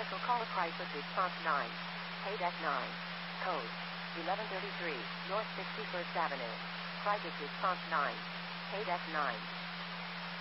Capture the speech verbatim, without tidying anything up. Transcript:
Special caller price with response nine. Paid at nine. Code eleven thirty-three, North sixty-first Avenue. Price with response nine. Paid at nine.